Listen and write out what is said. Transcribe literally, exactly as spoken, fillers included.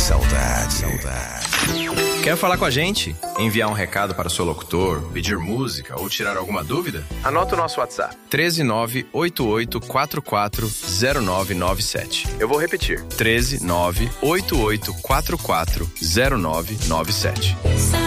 saudade. Saudade. Quer falar com a gente? Enviar um recado para o seu locutor, pedir música ou tirar alguma dúvida? Anota o nosso WhatsApp. um três nove oito oito quatro quatro zero nove nove sete. Eu vou repetir. um três nove oito oito quatro quatro zero nove nove sete.